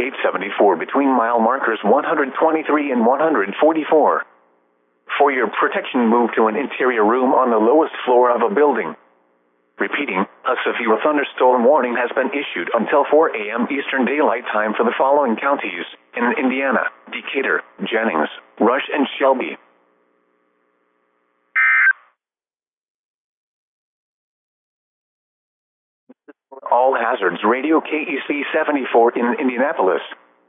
Interstate 74 between mile markers 123 and 144. For your protection, move to an interior room on the lowest floor of a building. Repeating, a severe thunderstorm warning has been issued until 4 a.m. Eastern Daylight Time for the following counties in Indiana: Decatur, Jennings, Rush, and Shelby. All Hazards Radio KEC 74 in Indianapolis.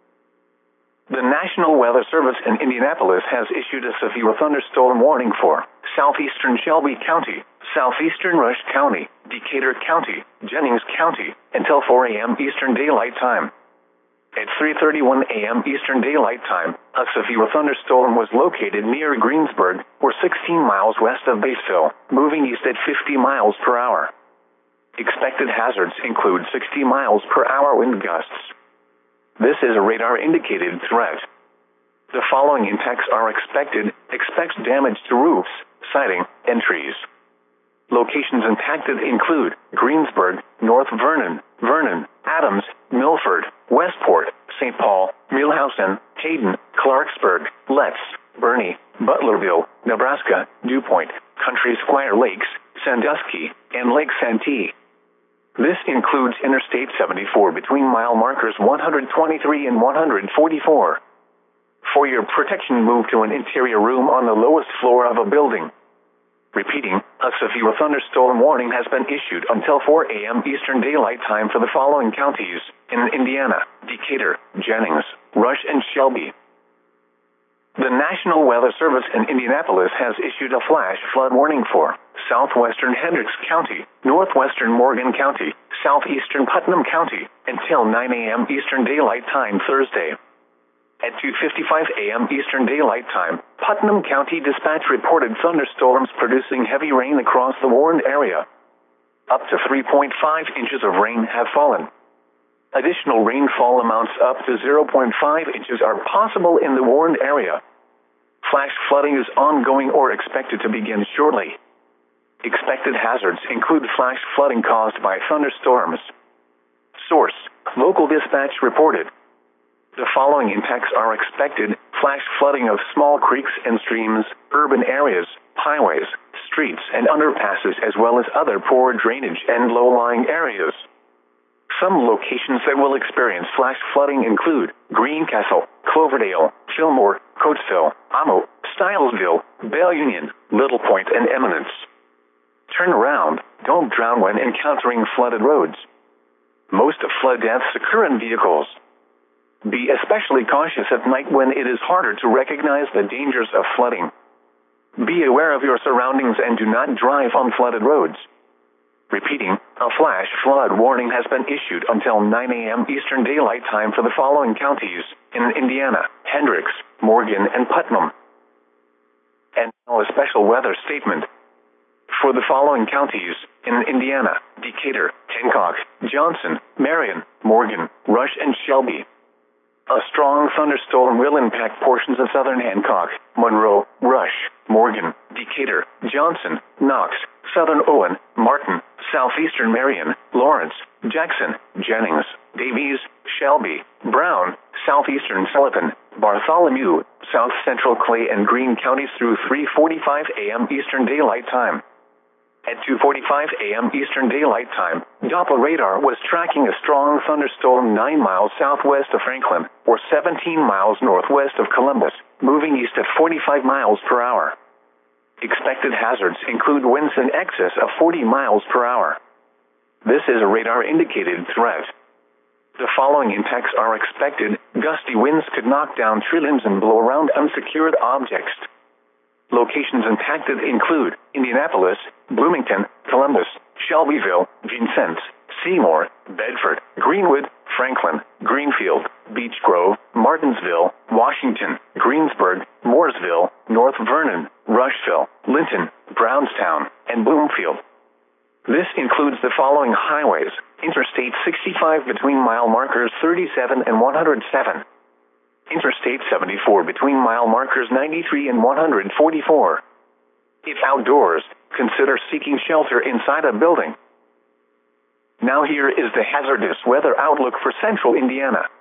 The National Weather Service in Indianapolis has issued a severe thunderstorm warning for southeastern Shelby County, southeastern Rush County, Decatur County, Jennings County, until 4 a.m. Eastern Daylight Time. At 3:31 a.m. Eastern Daylight Time, a severe thunderstorm was located near Greensburg, or 16 miles west of Batesville, moving east at 50 miles per hour. Expected hazards include 60 miles per hour wind gusts. This is a radar-indicated threat. The following impacts are expected. Expect damage to roofs, siding, and trees. Locations impacted include Greensburg, North Vernon, Adams, Milford, Westport, St. Paul, Millhausen, Hayden, Clarksburg, Letts, Bernie, Butlerville, Nebraska, DuPont, Country Squire Lakes, Sandusky, and Lake Santee. This includes Interstate 74 between mile markers 123 and 144. For your protection, move to an interior room on the lowest floor of a building. Repeating, a severe thunderstorm warning has been issued until 4 a.m. Eastern Daylight Time for the following counties in Indiana: Decatur, Jennings, Rush, and Shelby. The National Weather Service in Indianapolis has issued a flash flood warning for southwestern Hendricks County, northwestern Morgan County, southeastern Putnam County, until 9 a.m. Eastern Daylight Time Thursday. At 2:55 a.m. Eastern Daylight Time, Putnam County Dispatch reported thunderstorms producing heavy rain across the warned area. Up to 3.5 inches of rain have fallen. Additional rainfall amounts up to 0.5 inches are possible in the warned area. Flash flooding is ongoing or expected to begin shortly. Expected hazards include flash flooding caused by thunderstorms. Source: local dispatch reported. The following impacts are expected: flash flooding of small creeks and streams, urban areas, highways, streets, and underpasses, as well as other poor drainage and low-lying areas. Some locations that will experience flash flooding include Greencastle, Cloverdale, Fillmore, Coatesville, Amo, Stylesville, Belle Union, Little Point, and Eminence. Turn around. Don't drown when encountering flooded roads. Most of flood deaths occur in vehicles. Be especially cautious at night when it is harder to recognize the dangers of flooding. Be aware of your surroundings and do not drive on flooded roads. Repeating, a flash flood warning has been issued until 9 a.m. Eastern Daylight Time for the following counties in Indiana: Hendricks, Morgan, and Putnam. And now a special weather statement. For the following counties in Indiana: Decatur, Hancock, Johnson, Marion, Morgan, Rush, and Shelby. A strong thunderstorm will impact portions of southern Hancock, Monroe, Rush, Morgan, Decatur, Johnson, Knox, southern Owen, Martin, southeastern Marion, Lawrence, Jackson, Jennings, Davies, Shelby, Brown, southeastern Sullivan, Bartholomew, south central Clay and Greene counties through 3:45 a.m. Eastern Daylight Time. At 2:45 a.m. Eastern Daylight Time, Doppler radar was tracking a strong thunderstorm 9 miles southwest of Franklin, or 17 miles northwest of Columbus, moving east at 45 miles per hour. Expected hazards include winds in excess of 40 miles per hour. This is a radar-indicated threat. The following impacts are expected: gusty winds could knock down tree limbs and blow around unsecured objects. Locations impacted include Indianapolis, Bloomington, Columbus, Shelbyville, Vincennes, Seymour, Bedford, Greenwood, Franklin, Greenfield, Beech Grove, Martinsville, Washington, Greensburg, Mooresville, North Vernon, Rushville, Linton, Brownstown, and Bloomfield. This includes the following highways: Interstate 65 between mile markers 37 and 107. Interstate 74 between mile markers 93 and 144. If outdoors, consider seeking shelter inside a building. Now here is the hazardous weather outlook for central Indiana.